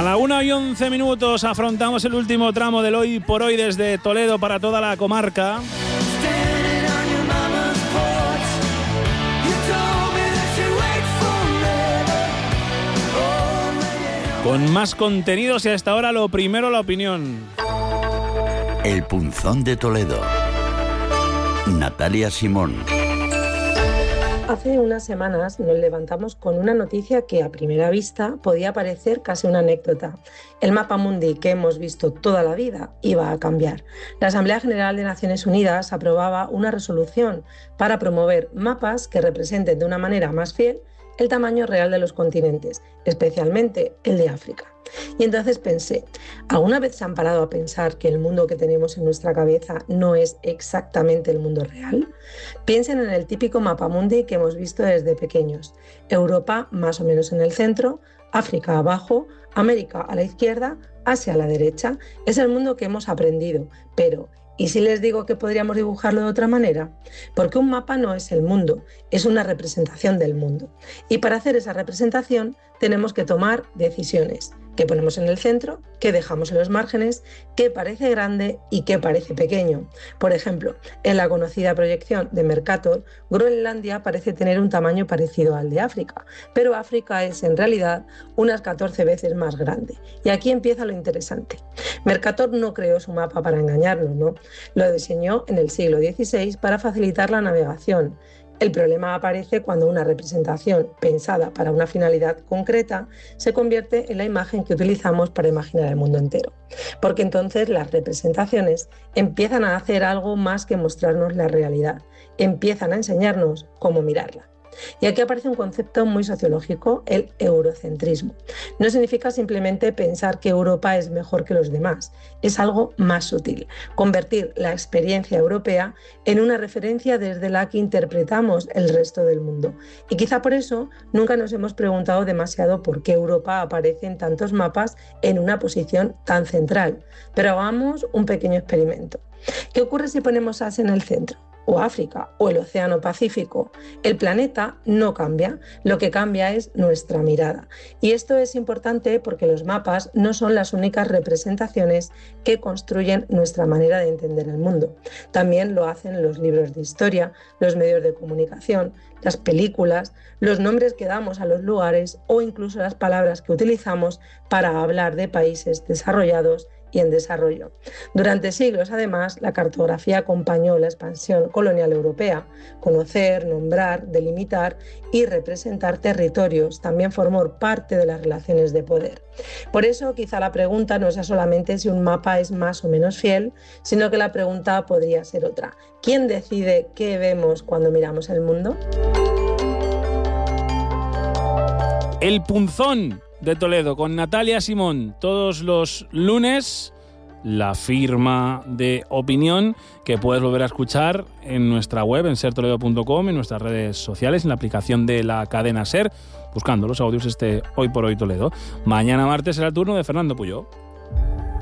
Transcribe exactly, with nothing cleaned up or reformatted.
la una y once minutos afrontamos el último tramo del Hoy por Hoy desde Toledo para toda la comarca. Con más contenidos y hasta ahora lo primero, la opinión. El Punzón de Toledo. Natalia Simón. Hace unas semanas nos levantamos con una noticia que a primera vista podía parecer casi una anécdota. El mapa mundi que hemos visto toda la vida iba a cambiar. La Asamblea General de Naciones Unidas aprobaba una resolución para promover mapas que representen de una manera más fiel el tamaño real de los continentes, especialmente el de África. Y entonces pensé, ¿alguna vez se han parado a pensar que el mundo que tenemos en nuestra cabeza no es exactamente el mundo real? Piensen en el típico mapamundi que hemos visto desde pequeños. Europa más o menos en el centro, África abajo, América a la izquierda, Asia a la derecha. Es el mundo que hemos aprendido, pero ¿y si les digo que podríamos dibujarlo de otra manera? Porque un mapa no es el mundo, es una representación del mundo. Y para hacer esa representación tenemos que tomar decisiones. ¿Qué ponemos en el centro? ¿Qué dejamos en los márgenes? ¿Qué parece grande y qué parece pequeño? Por ejemplo, en la conocida proyección de Mercator, Groenlandia parece tener un tamaño parecido al de África, pero África es en realidad unas catorce veces más grande. Y aquí empieza lo interesante. Mercator no creó su mapa para engañarnos, ¿no? Lo diseñó en el siglo dieciséis para facilitar la navegación. El problema aparece cuando una representación pensada para una finalidad concreta se convierte en la imagen que utilizamos para imaginar el mundo entero. Porque entonces las representaciones empiezan a hacer algo más que mostrarnos la realidad, empiezan a enseñarnos cómo mirarla. Y aquí aparece un concepto muy sociológico, el eurocentrismo. No significa simplemente pensar que Europa es mejor que los demás, es algo más sutil, convertir la experiencia europea en una referencia desde la que interpretamos el resto del mundo. Y quizá por eso nunca nos hemos preguntado demasiado por qué Europa aparece en tantos mapas en una posición tan central. Pero hagamos un pequeño experimento. ¿Qué ocurre si ponemos Asia en el centro? O África, o el Océano Pacífico. El planeta no cambia, lo que cambia es nuestra mirada. Y esto es importante porque los mapas no son las únicas representaciones que construyen nuestra manera de entender el mundo. También lo hacen los libros de historia, los medios de comunicación, las películas, los nombres que damos a los lugares o incluso las palabras que utilizamos para hablar de países desarrollados y en desarrollo. Durante siglos, además, la cartografía acompañó la expansión colonial europea. Conocer, nombrar, delimitar y representar territorios también formó parte de las relaciones de poder. Por eso, quizá la pregunta no sea solamente si un mapa es más o menos fiel, sino que la pregunta podría ser otra. ¿Quién decide qué vemos cuando miramos el mundo? El Punzón de Toledo con Natalia Simón todos los lunes, la firma de opinión que puedes volver a escuchar en nuestra web en ser toledo punto com, en nuestras redes sociales, en la aplicación de la cadena SER, buscando los audios este Hoy por Hoy Toledo. Mañana martes será el turno de Fernando Puyó.